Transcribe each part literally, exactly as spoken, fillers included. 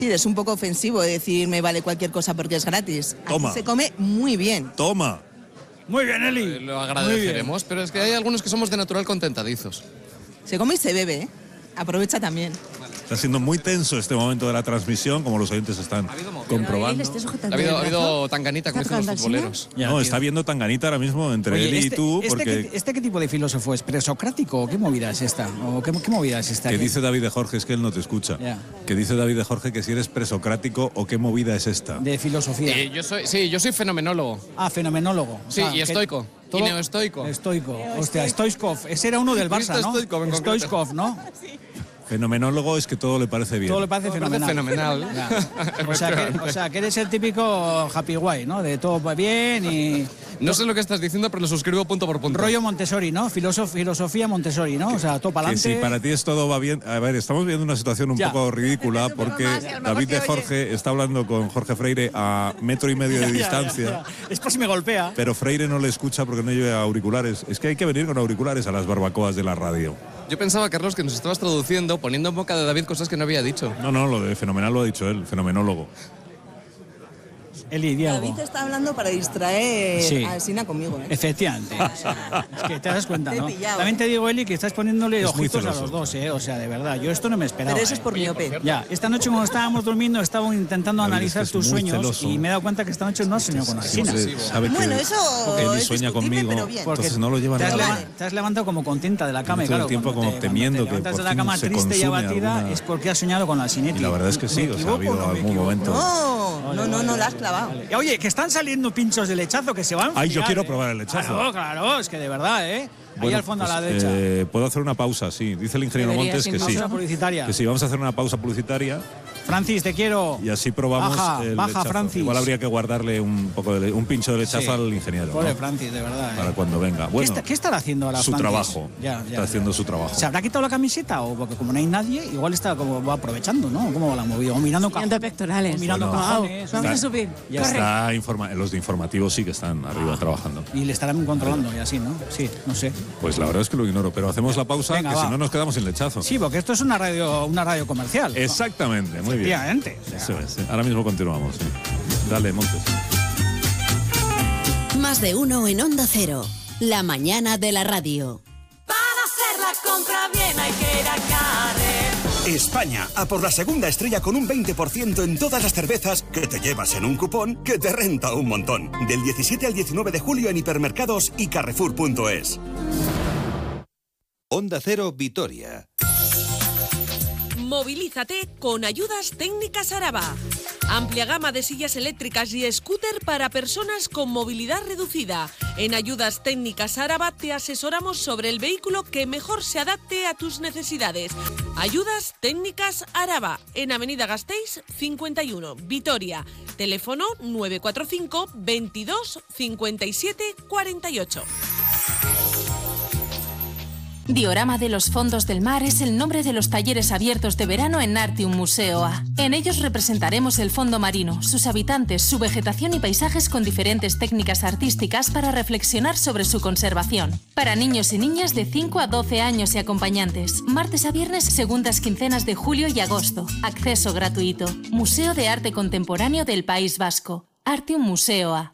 Es un poco ofensivo decir me vale cualquier cosa porque es gratis. Toma. Aquí se come muy bien. Toma. Muy bien, Eli. Eh, lo agradeceremos, pero es que hay algunos que somos de natural contentadizos. Se come y se bebe, ¿eh? Aprovecha también. Está siendo muy tenso este momento de la transmisión, como los oyentes están comprobando. Ha habido, ha habido tanganita, como dicen los futboleros. Ya, no, tío. está viendo tanganita ahora mismo entre Oye, él y este, tú, este porque... qué, ¿Este qué tipo de filósofo es? ¿Presocrático o qué movida es esta? ¿O qué, qué movida es esta? Que ¿Qué? dice David de Jorge, es que él no te escucha. Ya. Que dice David de Jorge que si eres presocrático o qué movida es esta. De filosofía. Eh, yo soy, sí, yo soy fenomenólogo. Ah, fenomenólogo. O Sí, sea, y que- estoico. Y todo- neoestoico. Estoico. Hostia, Stoichkov. Ese era uno del Barça, ¿no? Stoichkov en concreto. Stoichkov, ¿no? Fenomenólogo es que todo le parece bien. Todo le parece Me parece fenomenal. fenomenal. Ya. O, sea que, o sea, que eres el típico happy guy, ¿no? De todo va bien y... No sé lo que estás diciendo, pero lo suscribo punto por punto. Rollo Montessori, ¿no? Filosof- filosofía Montessori, ¿no? O sea, todo para Que adelante. si para ti es todo va bien. A ver, estamos viendo una situación un Ya. poco ridícula porque David de Jorge está hablando con Jorge Freire a metro y medio de Ya, ya, distancia. ya, ya. Es por si me golpea. Pero Freire no le escucha porque no lleva auriculares. Es que hay que venir con auriculares a las barbacoas de la radio. Yo pensaba, Carlos, que nos estabas traduciendo, poniendo en boca de David cosas que no había dicho. No, no, lo de fenomenal lo ha dicho él, fenomenólogo. Eli, di algo. David está hablando para distraer Sí. a Sina conmigo, ¿eh? Efectivamente. O sea, es que te das cuenta, Te he ¿no? pillado, También ¿eh? te digo, Eli, que estás poniéndole Es muy ojitos a celoso. los dos, ¿eh? O sea, de verdad, yo esto no me esperaba. Pero eso es ¿eh? por miope. Ya, esta noche cuando estábamos durmiendo estaba intentando David, analizar es que es tus muy sueños celoso. y me he dado cuenta que esta noche no has soñado con Alsina. Siempre sabe que Bueno, eso Eli es sueña discutible, conmigo, pero bien. Porque entonces no lo lleva te has, nada. leva- te has levantado como contenta de la cama. y Todo el claro, tiempo cuando como te- temiendo cuando te que levantas por de la fin cama se triste y consume abatida alguna- es porque has soñado con Alsinetti. Y la verdad es que sí, ¿Me o sea, ha equivoco habido o no me algún equivoco? momento. No, no, no, no la has clavado. Vale. Oye, que están saliendo pinchos de lechazo que se van. Ay, yo quiero probar el lechazo. Claro, claro, es que de verdad, ¿eh? Ahí Bueno, al fondo pues, a la derecha. eh, puedo hacer una pausa, sí. Dice el ingeniero Debería, Montes sin que sí. Pausa publicitaria. Que sí, vamos a hacer una pausa publicitaria Francis, te quiero. y así probamos Baja, el baja, lechazo. Francis. Igual habría que guardarle un poco de le- un pincho de lechazo Sí. al ingeniero, Pobre ¿no? Francis, de verdad. ¿eh? Para cuando venga. ¿Qué, Bueno, está- qué estará haciendo ahora su Francis? trabajo. Ya, ya, Está ya. haciendo su trabajo. ¿Se habrá quitado la camiseta o porque como no hay nadie, igual está como va aprovechando, ¿no? ¿Cómo la ha movido? O mirando Mirando cajones. pectorales. O mirando Bueno. cajones. Vamos a subir. Ya Corre. Está informa- los de informativos sí que están arriba trabajando. Y le estarán controlando y así, ¿no? Sí, no sé. Pues la verdad es que lo ignoro, pero hacemos la pausa, Venga, que va. si no nos quedamos sin lechazo. Sí, porque esto es una radio, una radio comercial. Exactamente, muy bien. Efectivamente. O sea, Eso es, sí. Ahora mismo continuamos. sí. Dale, Montes. Más de uno en Onda Cero. La mañana de la radio. Para hacer la compra bien hay que ir a Carrer. España, a por la segunda estrella con un veinte por ciento en todas las cervezas que te llevas en un cupón que te renta un montón. Del diecisiete al diecinueve de julio en hipermercados y carrefour punto es. Onda Cero Vitoria. Movilízate con Ayudas Técnicas Araba. Amplia gama de sillas eléctricas y scooter para personas con movilidad reducida. En Ayudas Técnicas Araba te asesoramos sobre el vehículo que mejor se adapte a tus necesidades. Ayudas Técnicas Araba, en Avenida Gasteiz cincuenta y uno, Vitoria. Teléfono nueve cuatro cinco, veintidós, cincuenta y siete, cuarenta y ocho. Diorama de los Fondos del Mar es el nombre de los talleres abiertos de verano en Artium Museoa. En ellos representaremos el fondo marino, sus habitantes, su vegetación y paisajes con diferentes técnicas artísticas para reflexionar sobre su conservación. Para niños y niñas de cinco a doce años y acompañantes. Martes a viernes, segundas quincenas de julio y agosto. Acceso gratuito. Museo de Arte Contemporáneo del País Vasco. Artium Museoa.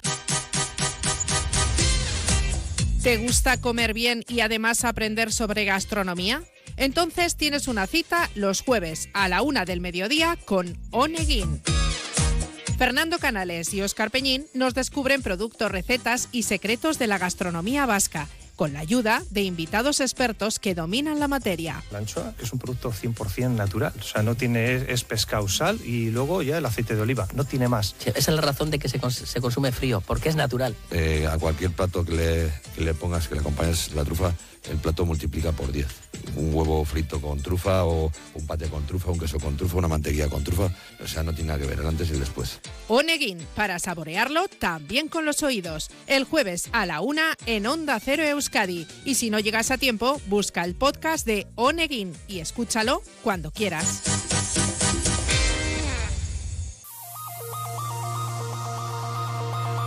¿Te gusta comer bien y además aprender sobre gastronomía? Entonces tienes una cita los jueves a la una del mediodía con Oneguin. Fernando Canales y Óscar Peñín nos descubren productos, recetas y secretos de la gastronomía vasca, con la ayuda de invitados expertos que dominan la materia. La anchoa es un producto cien por ciento natural, o sea, no tiene, es, es pescado, sal y luego ya el aceite de oliva, no tiene más. Sí, esa es la razón de que se, cons se consume frío, porque es natural. Eh, a cualquier plato que le, que le pongas, que le acompañes la trufa, el plato multiplica por diez. Un huevo frito con trufa o un pate con trufa, un queso con trufa, una mantequilla con trufa, o sea, no tiene nada que ver el antes y el después. Oneguin, para saborearlo también con los oídos. El jueves a la una en Onda Cero Euskadi. Y si no llegas a tiempo, busca el podcast de Oneguin y escúchalo cuando quieras.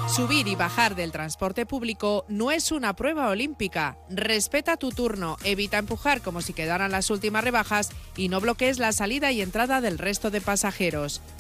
Subir y bajar del transporte público no es una prueba olímpica. Respeta tu turno, evita empujar como si quedaran las últimas rebajas y no bloquees la salida y entrada del resto de pasajeros.